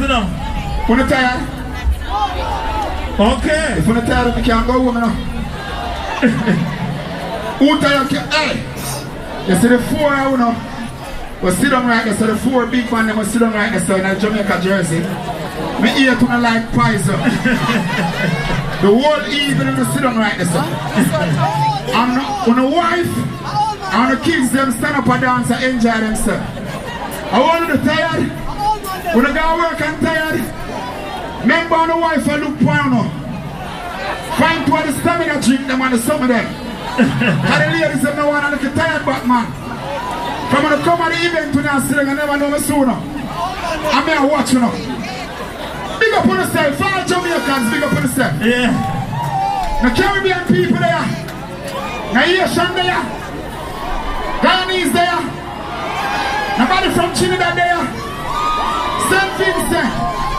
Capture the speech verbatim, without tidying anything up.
you know. When you tired? Okay. If you're tired, you can't go home now. Who tired? Hey! You see the four, you know? We sit down right there, so the four big man, they must sit down right there, so in a Jamaica jersey. Me ear to not like pies up. The whole evening, they sit down right there, so. And when the wife and the kids, them stand up and dance and enjoy themselves. I want you to tired. When the guy work and tired, remember on the wife and look for you. Find to the stamina drink them and the some of them. And the ladies them no want to look tired back, man. From when I come at the event to now sitting, I never know me sooner. I'm here watching you. Big up on yourself, all Jamaicans, big up on yourself. Yeah. Now Caribbean people there. Now Haitian there. Ghanese there. Nobody from Trinidad there. Saint Vincent.